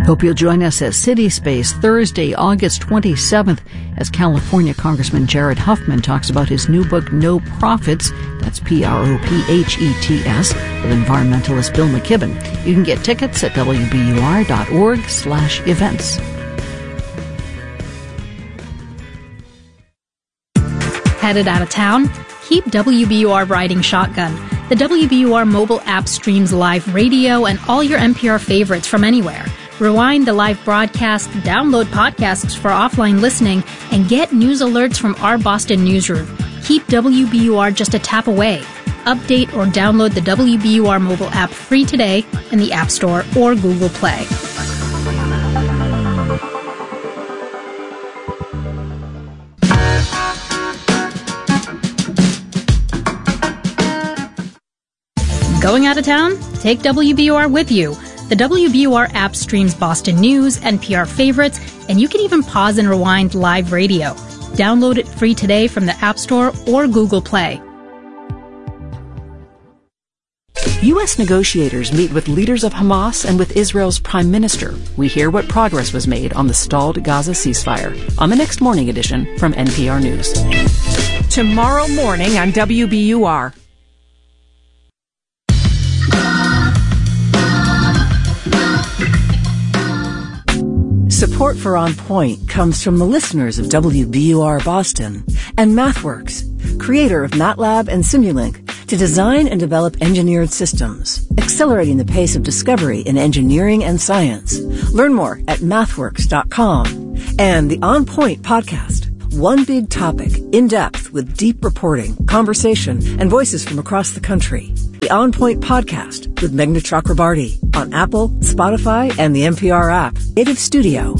Hope you'll join us at City Space Thursday, August 27th, as California Congressman Jared Huffman talks about his new book, No Profits, that's Prophets, with environmentalist Bill McKibben. You can get tickets at wbur.org/events. Headed out of town? Keep WBUR riding shotgun. The WBUR mobile app streams live radio and all your NPR favorites from anywhere. Rewind the live broadcast, download podcasts for offline listening, and get news alerts from our Boston newsroom. Keep WBUR just a tap away. Update or download the WBUR mobile app free today in the App Store or Google Play. Going out of town? Take WBUR with you. The WBUR app streams Boston news, NPR favorites, and you can even pause and rewind live radio. Download it free today from the App Store or Google Play. U.S. negotiators meet with leaders of Hamas and with Israel's prime minister. We hear what progress was made on the stalled Gaza ceasefire on the next morning edition from NPR News. Tomorrow morning on WBUR. Support for On Point comes from the listeners of WBUR Boston and MathWorks, creator of MATLAB and Simulink, to design and develop engineered systems, accelerating the pace of discovery in engineering and science. Learn more at mathworks.com. And the On Point podcast, one big topic, in depth with deep reporting, conversation, and voices from across the country. The On Point podcast with Meghna Chakrabarty on Apple, Spotify, and the NPR app. Native Studio.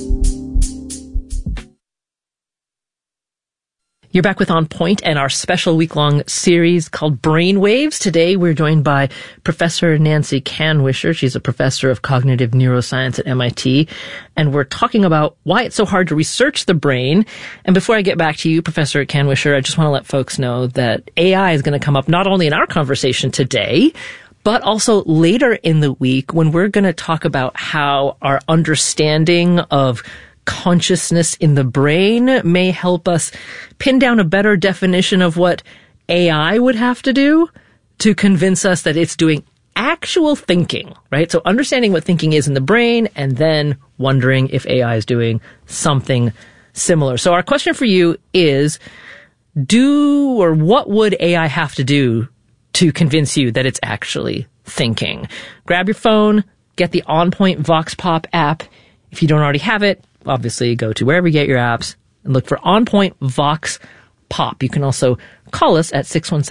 You're back with On Point and our special week-long series called Brainwaves. Today we're joined by Professor Nancy Kanwisher. She's a professor of cognitive neuroscience at MIT. And we're talking about why it's so hard to research the brain. And before I get back to you, Professor Kanwisher, I just want to let folks know that AI is going to come up not only in our conversation today, but also later in the week when we're going to talk about how our understanding of consciousness in the brain may help us pin down a better definition of what AI would have to do to convince us that it's doing actual thinking, right? So understanding what thinking is in the brain and then wondering if AI is doing something similar. So our question for you is, what would AI have to do to convince you that it's actually thinking? Grab your phone, get the On Point Vox Pop app. If you don't already have it, obviously go to wherever you get your apps and look for On Point Vox Pop. You can also call us at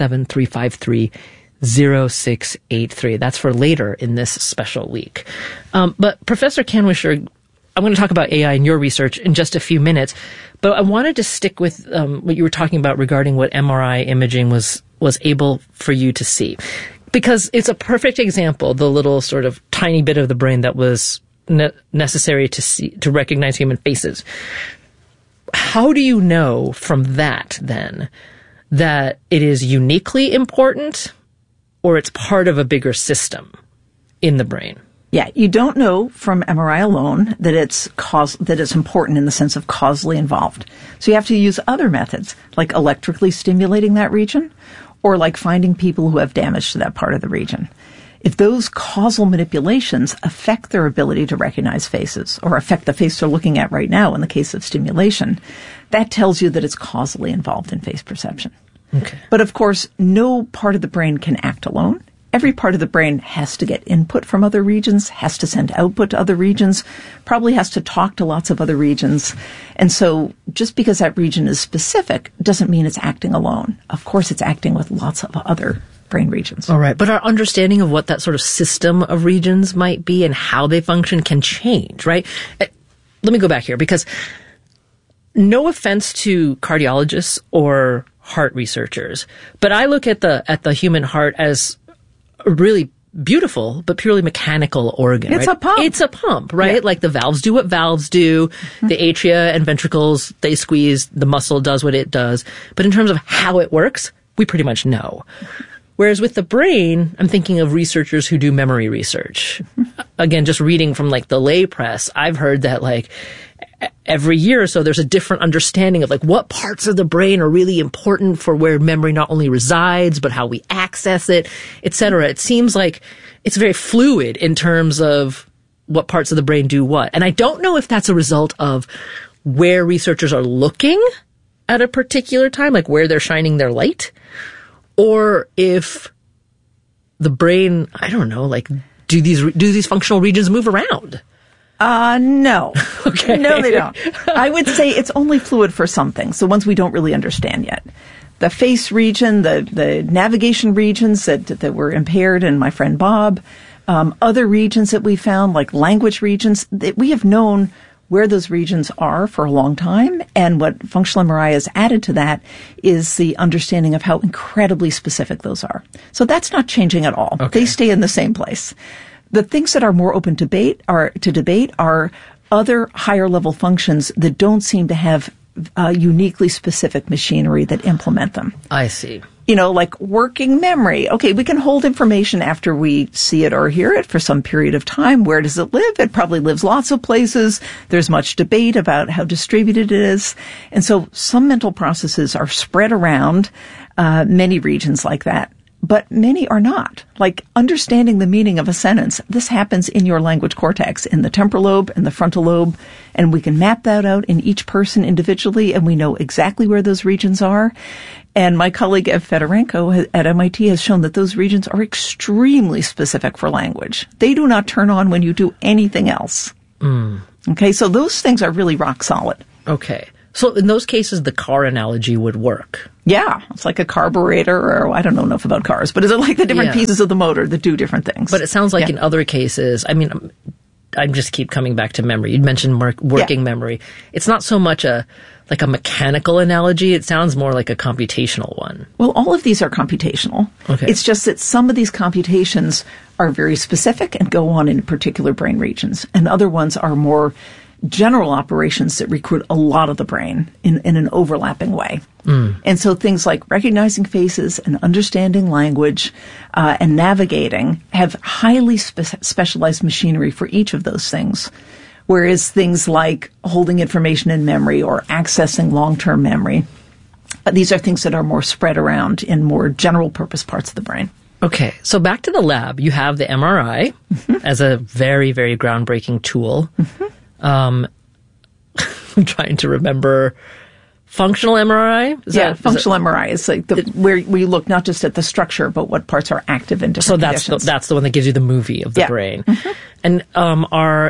617-353-0683. That's for later in this special week. But Professor Kanwisher, I'm going to talk about AI in your research in just a few minutes, but I wanted to stick with what you were talking about regarding what MRI imaging was able for you to see. Because it's a perfect example, the little sort of tiny bit of the brain that was necessary to recognize human faces. How do you know from that, then, that it is uniquely important or it's part of a bigger system in the brain? Yeah, you don't know from MRI alone that it's important in the sense of causally involved. So you have to use other methods, like electrically stimulating that region or like finding people who have damage to that part of the region. If those causal manipulations affect their ability to recognize faces or affect the face they're looking at right now in the case of stimulation, that tells you that it's causally involved in face perception. Okay. But of course, no part of the brain can act alone. Every part of the brain has to get input from other regions, has to send output to other regions, probably has to talk to lots of other regions. And so just because that region is specific doesn't mean it's acting alone. Of course, it's acting with lots of other brain regions. All right. But our understanding of what that sort of system of regions might be and how they function can change, right? Let me go back here because no offense to cardiologists or heart researchers, but I look at the human heart as a really beautiful but purely mechanical organ. It's right? a pump. It's a pump, right? Yeah. Like the valves do what valves do. Mm-hmm. The atria and ventricles, they squeeze. The muscle does what it does. But in terms of how it works, we pretty much know. Whereas with the brain, I'm thinking of researchers who do memory research. Again, just reading from like the lay press, I've heard that like every year or so there's a different understanding of like what parts of the brain are really important for where memory not only resides, but how we access it, etc. It seems like it's very fluid in terms of what parts of the brain do what. And I don't know if that's a result of where researchers are looking at a particular time, like where they're shining their light, or if the brain, I don't know, like do these functional regions move around? No. Okay. No, they don't. I would say it's only fluid for some things, the ones we don't really understand yet. The face region, the navigation regions that were impaired in my friend Bob, other regions that we found, like language regions, that we have known where those regions are for a long time. And what functional MRI has added to that is the understanding of how incredibly specific those are. So that's not changing at all. Okay. They stay in the same place. The things that are more open to debate are other higher level functions that don't seem to have uniquely specific machinery that implement them. I see. You know, like working memory. Okay, we can hold information after we see it or hear it for some period of time. Where does it live? It probably lives lots of places. There's much debate about how distributed it is. And so some mental processes are spread around many regions like that. But many are not. Like understanding the meaning of a sentence, this happens in your language cortex, in the temporal lobe and the frontal lobe, and we can map that out in each person individually, and we know exactly where those regions are. And my colleague Ev Fedorenko at MIT has shown that those regions are extremely specific for language. They do not turn on when you do anything else. Okay, so those things are really rock solid. Okay. So in those cases, the car analogy would work. Yeah, it's like a carburetor, or I don't know enough about cars, but is it like the different pieces of the motor that do different things? But it sounds like in other cases, I mean, I just keep coming back to memory. You'd mentioned working memory. It's not so much a mechanical analogy. It sounds more like a computational one. Well, all of these are computational. Okay. It's just that some of these computations are very specific and go on in particular brain regions, and other ones are more general operations that recruit a lot of the brain in an overlapping way. And so things like recognizing faces and understanding language and navigating have highly specialized machinery for each of those things. Whereas things like holding information in memory or accessing long-term memory, these are things that are more spread around in more general purpose parts of the brain. Okay, so back to the lab. You have the MRI as a very, very groundbreaking tool. I'm trying to remember functional MRI. Functional MRI is like where we look not just at the structure, but what parts are active in different conditions. So that's the one that gives you the movie of the brain. And are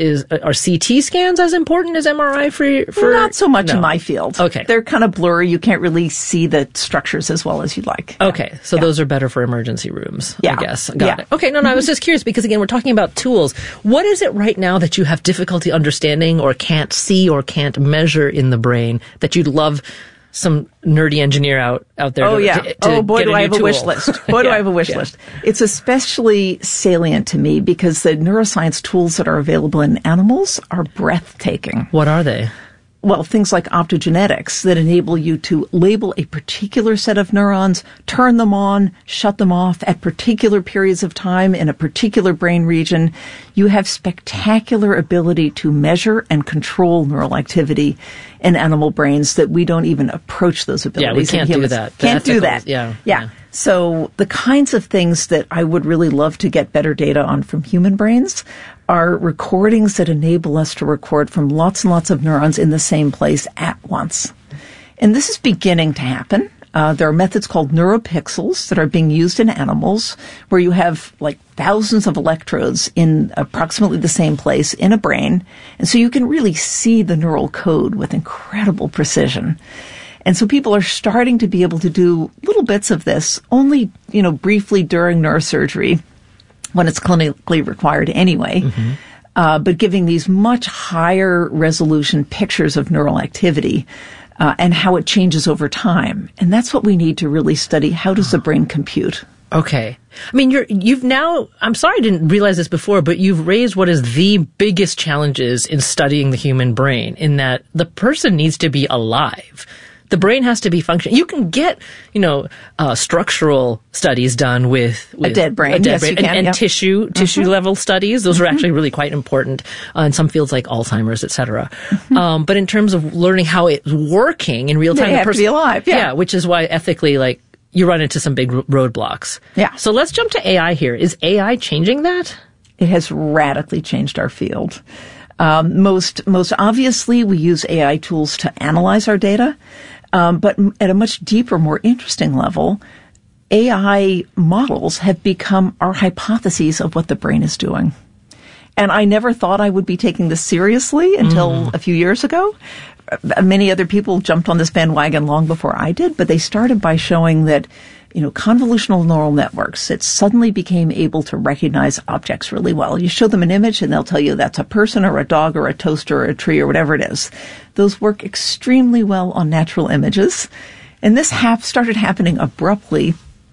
CT scans as important as MRI for not so much in my field. Okay, they're kind of blurry. You can't really see the structures as well as you'd like. Okay, so those are better for emergency rooms. I guess. Got it. Okay, no, I was just curious because again, we're talking about tools. What is it right now that you have difficulty understanding or can't see or can't measure in the brain that you'd love some nerdy engineer out there do I have a wish list. Boy, do I have a wish list. It's especially salient to me because the neuroscience tools that are available in animals are breathtaking. What are they? Well, things like optogenetics that enable you to label a particular set of neurons, turn them on, shut them off at particular periods of time in a particular brain region. You have spectacular ability to measure and control neural activity in animal brains that we don't even approach those abilities. Yeah, we can't do that. Can't do that. Yeah. So the kinds of things that I would really love to get better data on from human brains are recordings that enable us to record from lots and lots of neurons in the same place at once. And this is beginning to happen. There are methods called neuropixels that are being used in animals where you have like thousands of electrodes in approximately the same place in a brain. And so you can really see the neural code with incredible precision. And so people are starting to be able to do little bits of this only, briefly during neurosurgery when it's clinically required anyway. But giving these much higher resolution pictures of neural activity and how it changes over time. And that's what we need to really study. How does the brain compute? Okay. I mean, you've now, I'm sorry I didn't realize this before, but you've raised what is the biggest challenges in studying the human brain in that the person needs to be alive The brain has to be functioning. You can get, structural studies done with a dead brain. Yes, you can. And tissue level studies. Those are actually really quite important in some fields like Alzheimer's, et cetera. But in terms of learning how it's working in real time, they have to be alive. Yeah, which is why ethically, you run into some big roadblocks. Yeah. So let's jump to AI here. Is AI changing that? It has radically changed our field. Most obviously, we use AI tools to analyze our data. But at a much deeper, more interesting level, AI models have become our hypotheses of what the brain is doing. And I never thought I would be taking this seriously until a few years ago. Many other people jumped on this bandwagon long before I did, but they started by showing that, convolutional neural networks, it suddenly became able to recognize objects really well. You show them an image and they'll tell you that's a person or a dog or a toaster or a tree or whatever it is. Those work extremely well on natural images. And this started happening abruptly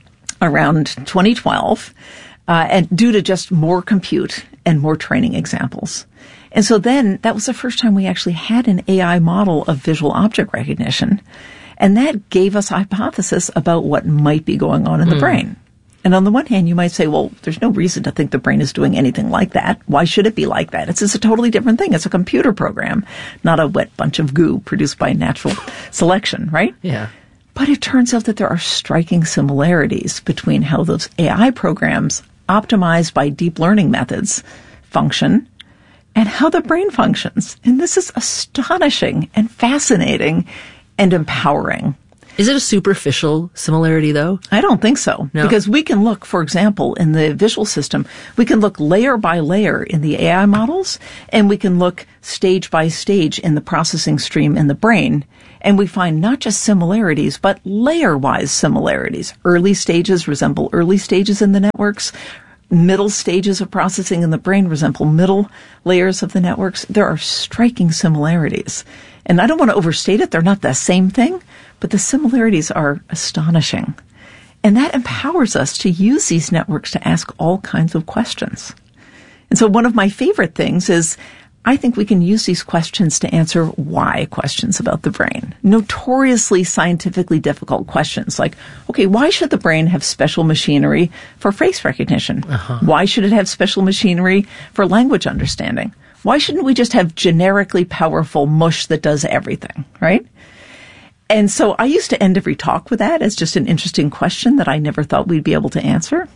around 2012, and due to just more compute and more training examples. And so then that was the first time we actually had an AI model of visual object recognition. And that gave us a hypothesis about what might be going on in the brain. And on the one hand, you might say, well, there's no reason to think the brain is doing anything like that. Why should it be like that? It's a totally different thing. It's a computer program, not a wet bunch of goo produced by natural selection, right? Yeah. But it turns out that there are striking similarities between how those AI programs, optimized by deep learning methods, function and how the brain functions. And this is astonishing and fascinating and empowering. Is it a superficial similarity, though? I don't think so. No. Because we can look, for example, in the visual system, we can look layer by layer in the AI models, and we can look stage by stage in the processing stream in the brain, and we find not just similarities, but layer-wise similarities. Early stages resemble early stages in the networks. Middle stages of processing in the brain resemble middle layers of the networks. There are striking similarities. And I don't want to overstate it. They're not the same thing, but the similarities are astonishing. And that empowers us to use these networks to ask all kinds of questions. And so one of my favorite things is I think we can use these questions to answer why questions about the brain. Notoriously scientifically difficult questions like, okay, why should the brain have special machinery for face recognition? Why should it have special machinery for language understanding? Why shouldn't we just have generically powerful mush that does everything, right? And so I used to end every talk with that as just an interesting question that I never thought we'd be able to answer.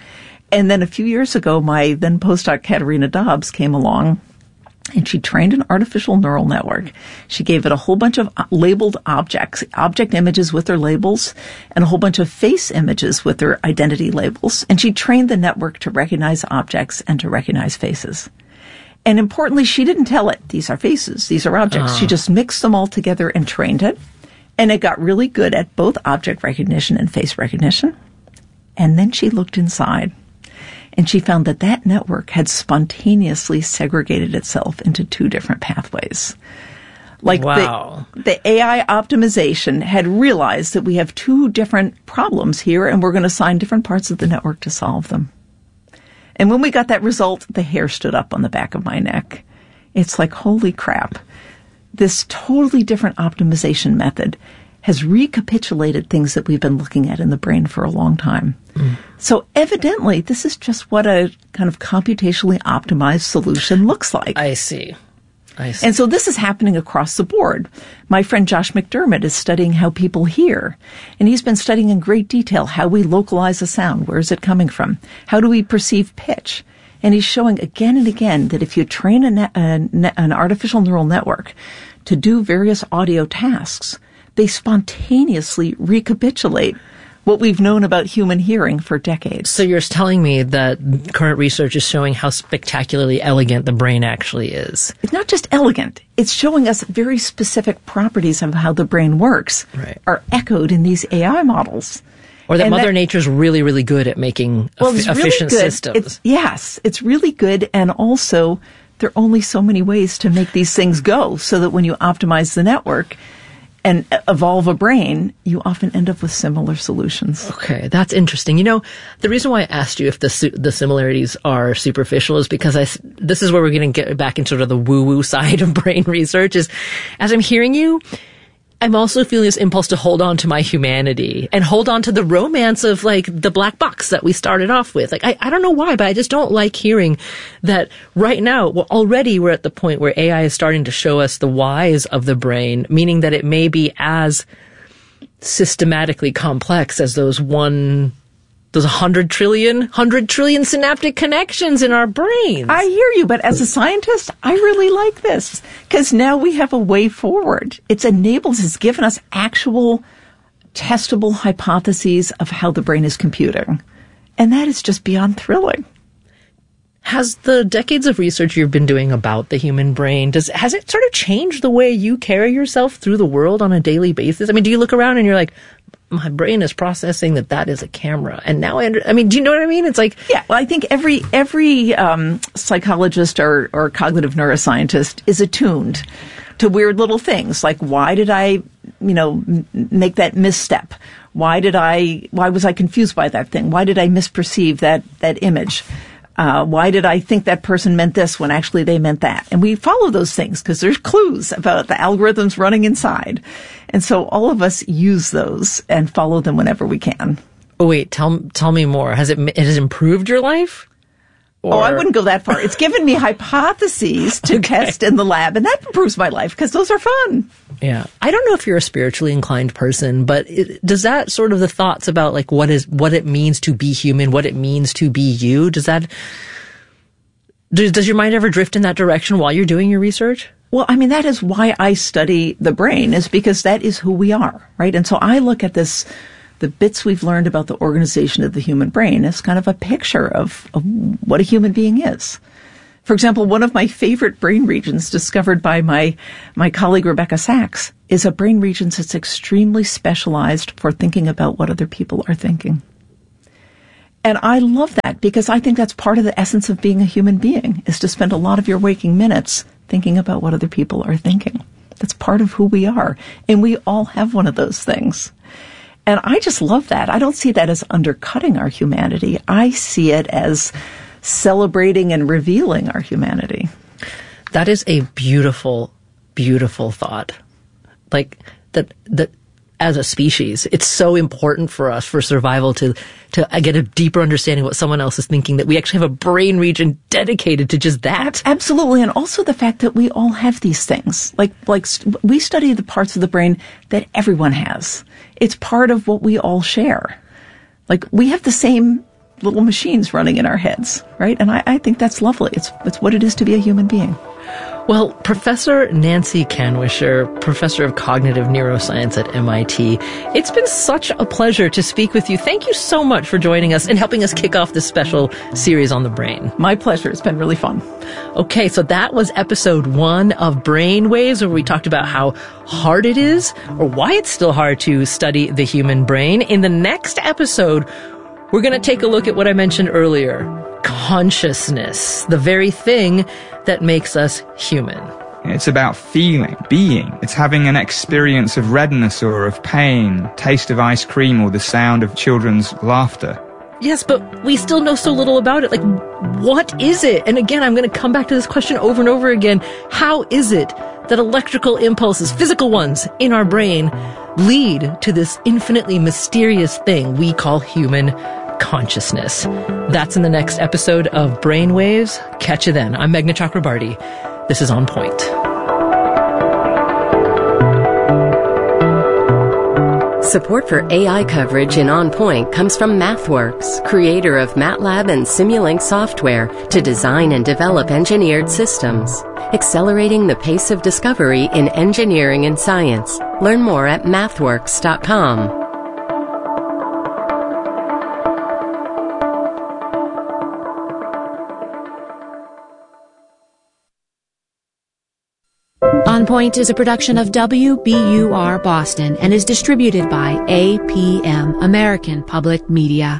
And then a few years ago, my then postdoc Katerina Dobbs came along and she trained an artificial neural network. She gave it a whole bunch of labeled objects, object images with their labels, and a whole bunch of face images with their identity labels. And she trained the network to recognize objects and to recognize faces. And importantly, she didn't tell it, these are faces, these are objects. She just mixed them all together and trained it. And it got really good at both object recognition and face recognition. And then she looked inside. And she found that that network had spontaneously segregated itself into two different pathways. Like the AI optimization had realized that we have two different problems here, and we're going to assign different parts of the network to solve them. And when we got that result, the hair stood up on the back of my neck. It's like, holy crap. This totally different optimization method has recapitulated things that we've been looking at in the brain for a long time. So evidently, this is just what a kind of computationally optimized solution looks like. I see. And so this is happening across the board. My friend Josh McDermott is studying how people hear. And he's been studying in great detail how we localize a sound. Where is it coming from? How do we perceive pitch? And he's showing again and again that if you train an artificial neural network to do various audio tasks, they spontaneously recapitulate what we've known about human hearing for decades. So you're telling me that current research is showing how spectacularly elegant the brain actually is. It's not just elegant. It's showing us very specific properties of how the brain works are echoed in these AI models. Or that Mother Nature's really, really good at making efficient systems. It's really good. And also, there are only so many ways to make these things go so that when you optimize the network and evolve a brain, you often end up with similar solutions. Okay, that's interesting. You know, the reason why I asked you if the similarities are superficial is because this is where we're going to get back into sort of the woo-woo side of brain research is, as I'm hearing you, I'm also feeling this impulse to hold on to my humanity and hold on to the romance of like the black box that we started off with. Like, I don't know why, but I just don't like hearing that right now. Well, already we're at the point where AI is starting to show us the whys of the brain, meaning that it may be as systematically complex as those 100 trillion synaptic connections in our brains. I hear you, but as a scientist, I really like this because now we have a way forward. It's given us actual testable hypotheses of how the brain is computing. And that is just beyond thrilling. Has the decades of research you've been doing about the human brain, has it sort of changed the way you carry yourself through the world on a daily basis? I mean, do you look around and you're like, my brain is processing that is a camera. And now do you know what I mean? It's like, yeah, well, I think every psychologist or cognitive neuroscientist is attuned to weird little things. Like, why did I, make that misstep? Why was I confused by that thing? Why did I misperceive that image? Why did I think that person meant this when actually they meant that? And we follow those things because there's clues about the algorithms running inside. And so all of us use those and follow them whenever we can. Oh, wait, tell me more. Has it improved your life? Oh, I wouldn't go that far. It's given me hypotheses to test in the lab, and that improves my life because those are fun. Yeah. I don't know if you're a spiritually inclined person, but does that sort of the thoughts about like what it means to be human, what it means to be you, does your mind ever drift in that direction while you're doing your research? Well, I mean, that is why I study the brain, is because that is who we are, right? And so I look at the bits we've learned about the organization of the human brain as kind of a picture of what a human being is. For example, one of my favorite brain regions discovered by my colleague Rebecca Sachs is a brain region that's extremely specialized for thinking about what other people are thinking. And I love that because I think that's part of the essence of being a human being, is to spend a lot of your waking minutes thinking about what other people are thinking. That's part of who we are. And we all have one of those things. And I just love that. I don't see that as undercutting our humanity. I see it as celebrating and revealing our humanity. That is a beautiful, beautiful thought. Like that as a species, it's so important for us, for survival, to get a deeper understanding of what someone else is thinking, that we actually have a brain region dedicated to just that. Absolutely. And also the fact that we all have these things. Like we study the parts of the brain that everyone has. It's part of what we all share. Like, we have the same little machines running in our heads, right? And I think that's lovely. It's what it is to be a human being. Well, Professor Nancy Kanwisher, Professor of Cognitive Neuroscience at MIT, it's been such a pleasure to speak with you. Thank you so much for joining us and helping us kick off this special series on the brain. My pleasure. It's been really fun. Okay, so that was episode 1 of Brainwaves, where we talked about how hard it is, or why it's still hard to study the human brain. In the next episode, we're going to take a look at what I mentioned earlier, consciousness, the very thing that makes us human. It's about feeling, being. It's having an experience of redness or of pain, taste of ice cream, or the sound of children's laughter. Yes, but we still know so little about it. Like, what is it? And again, I'm going to come back to this question over and over again. How is it that electrical impulses, physical ones, in our brain lead to this infinitely mysterious thing we call human consciousness? That's in the next episode of Brainwaves. Catch you then. I'm Meghna Chakrabarty. This is On Point. Support for AI coverage in On Point comes from MathWorks, creator of MATLAB and Simulink software to design and develop engineered systems, accelerating the pace of discovery in engineering and science. Learn more at mathworks.com. On Point is a production of WBUR Boston and is distributed by APM, American Public Media.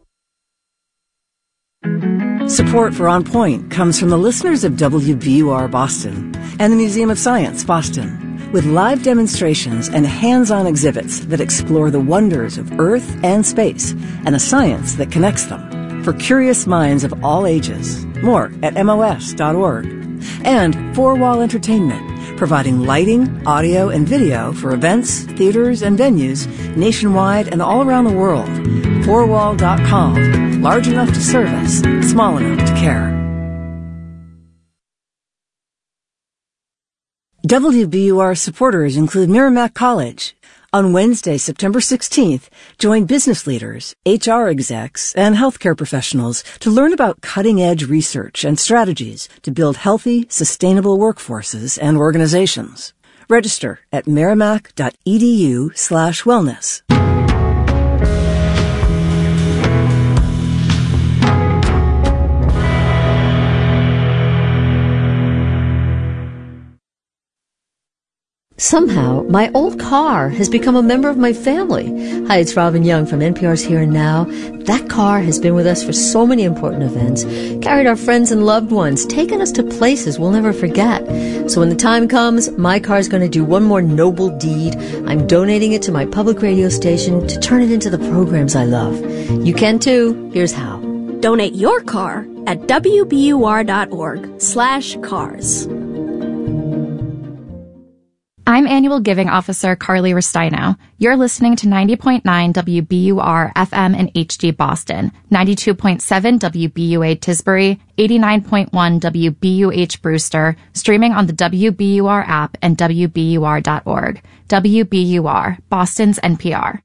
Support for On Point comes from the listeners of WBUR Boston and the Museum of Science, Boston, with live demonstrations and hands-on exhibits that explore the wonders of Earth and space and the science that connects them for curious minds of all ages. More at MOS.org. And Four Wall Entertainment, providing lighting, audio, and video for events, theaters, and venues nationwide and all around the world. 4wall.com. Large enough to service, small enough to care. WBUR supporters include Merrimack College. On Wednesday, September 16th, join business leaders, HR execs, and healthcare professionals to learn about cutting-edge research and strategies to build healthy, sustainable workforces and organizations. Register at merrimack.edu/wellness. Somehow, my old car has become a member of my family. Hi, it's Robin Young from NPR's Here and Now. That car has been with us for so many important events, carried our friends and loved ones, taken us to places we'll never forget. So when the time comes, my car's going to do one more noble deed. I'm donating it to my public radio station to turn it into the programs I love. You can too. Here's how. Donate your car at wbur.org/cars. I'm Annual Giving Officer Carly Restaino. You're listening to 90.9 WBUR FM in HD Boston, 92.7 WBUA Tisbury, 89.1 WBUH Brewster, streaming on the WBUR app and WBUR.org. WBUR, Boston's NPR.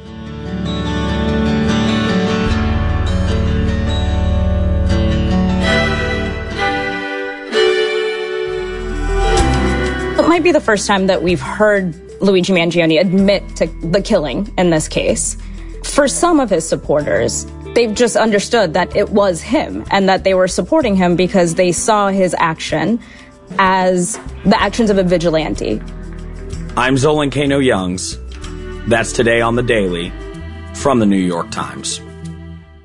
It might be the first time that we've heard Luigi Mangione admit to the killing in this case. For some of his supporters, they've just understood that it was him and that they were supporting him because they saw his action as the actions of a vigilante. I'm Zolan Kano Youngs. That's today on The Daily from the New York Times.